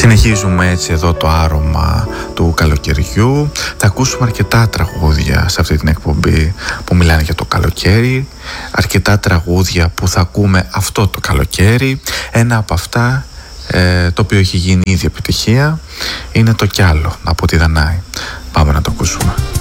Συνεχίζουμε έτσι εδώ το άρωμα του καλοκαιριού. Θα ακούσουμε αρκετά τραγούδια σε αυτή την εκπομπή που μιλάνε για το καλοκαίρι. Αρκετά τραγούδια που θα ακούμε αυτό το καλοκαίρι. Ένα από αυτά το οποίο έχει γίνει ήδη επιτυχία είναι το «Κι άλλο» από τη Δανάη. Πάμε να το ακούσουμε.